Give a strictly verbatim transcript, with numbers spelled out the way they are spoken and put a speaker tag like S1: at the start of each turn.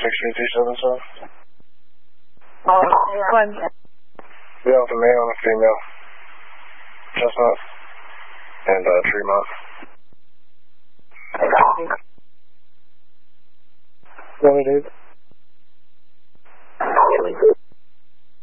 S1: six three two seven seven.
S2: Oh, one.
S1: Yeah, with a male and a female. Chestnut. And uh, Tremont.
S2: I got you.
S1: One, dude.